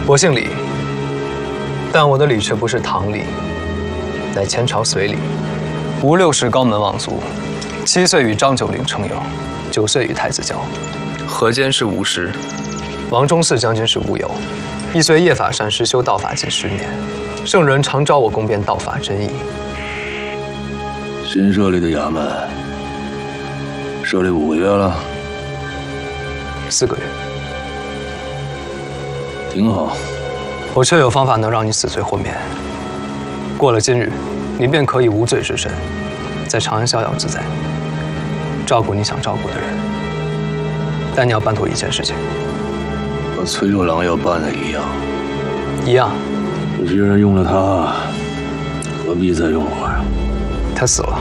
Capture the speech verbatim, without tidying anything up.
我姓李，但我的李却不是唐李，乃前朝隋李。五六世高门望族，七岁与张九龄成友，九岁与太子交。河间是吴师，王中士将军是吴友，亦随叶法善师修道法近十年。圣人常召我攻辩道法真义。 新设立的衙门，设立五个月了， 四个月， 挺好。 我却有方法能让你死罪豁免。过了今日，你便可以无罪之身，在长安逍遥自在，照顾你想照顾的人。但你要办妥一件事情， 和崔六郎要办的一样。 一样。 这些人用了他，何必再用我呀？ 他死了。